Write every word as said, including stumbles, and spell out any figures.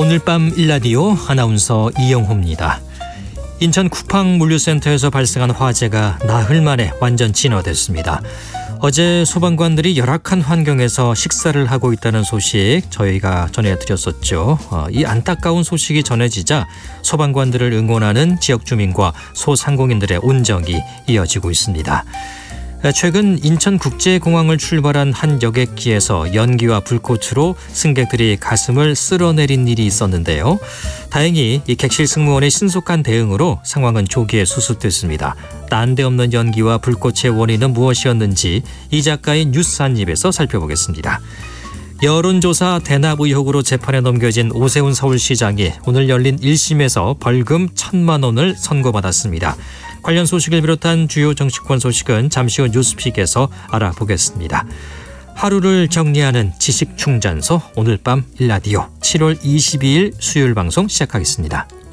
오늘 밤 일라디오 아나운서 이영호입니다. 인천 쿠팡 물류센터에서 발생한 화재가 나흘 만에 완전 진화됐습니다. 어제 소방관들이 열악한 환경에서 식사를 하고 있다는 소식 저희가 전해드렸었죠. 이 안타까운 소식이 전해지자 소방관들을 응원하는 지역 주민과 소상공인들의 온정이 이어지고 있습니다. 최근 인천국제공항을 출발한 한 여객기에서 연기와 불꽃으로 승객들이 가슴을 쓸어내린 일이 있었는데요. 다행히 이 객실 승무원의 신속한 대응으로 상황은 조기에 수습됐습니다. 난데없는 연기와 불꽃의 원인은 무엇이었는지 이 작가의 뉴스 한 입에서 살펴보겠습니다. 여론조사 대납 의혹으로 재판에 넘겨진 오세훈 서울시장이 오늘 열린 일 심에서 벌금 천만 원을 선고받았습니다. 관련 소식을 비롯한 주요 정치권 소식은 잠시 후 뉴스픽에서 알아보겠습니다. 하루를 정리하는 지식충전소 오늘 밤 일라디오 칠월 이십이일 수요일 방송 시작하겠습니다.